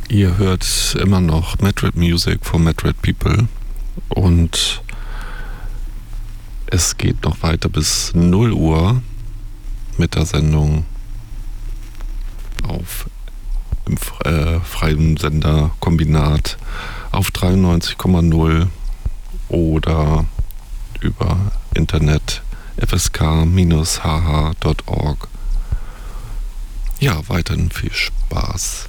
Ihr hört immer noch Madrid Music von Madrid People und es geht noch weiter bis 0 Uhr mit der Sendung im freien Sender Kombinat auf 93,0 oder über Internet fsk-hh.org. Ja, weiterhin viel Spaß.